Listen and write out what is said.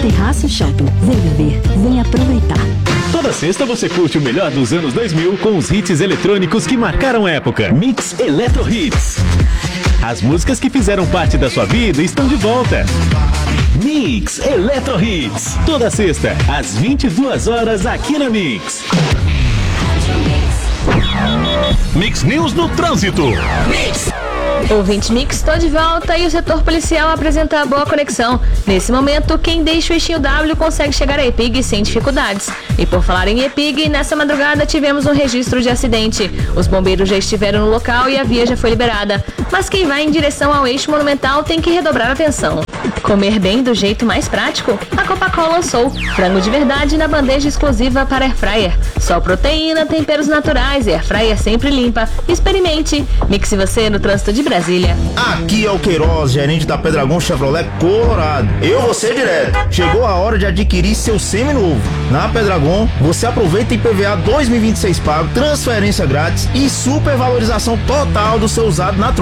Terraço Shopping. Vem beber, vem aproveitar. Toda sexta você curte o melhor dos anos 2000 com os hits eletrônicos que marcaram época. Mix Eletro Hits. As músicas que fizeram parte da sua vida estão de volta. Mix Eletro Hits. Toda sexta, às 22 horas aqui na Mix. Mix News no Trânsito. Ouvinte Mix, estou de volta e o setor policial apresenta a boa conexão. Nesse momento, quem deixa o eixinho W consegue chegar a EPIG sem dificuldades. E por falar em EPIG, nessa madrugada tivemos um registro de acidente. Os bombeiros já estiveram no local e a via já foi liberada. Mas quem vai em direção ao eixo monumental tem que redobrar a atenção. Comer bem do jeito mais prático? A Copacol lançou frango de verdade na bandeja exclusiva para Airfryer. Só proteína, temperos naturais e Airfryer sempre limpa. Experimente. Mixe você no trânsito de Brasília. Aqui é o Queiroz, gerente da Pedragon Chevrolet Colorado. Eu vou ser direto. Chegou a hora de adquirir seu seminovo. Na Pedragon, você aproveita IPVA 2026 pago, transferência grátis e supervalorização total do seu usado na troca.